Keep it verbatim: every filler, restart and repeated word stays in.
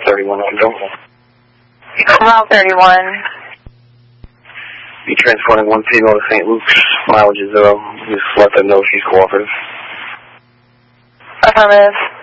thirty-one available. Route thirty-one. Be transporting one female to Saint Luke's, mileage is zero. Just let them know she's cooperative. Affirmative.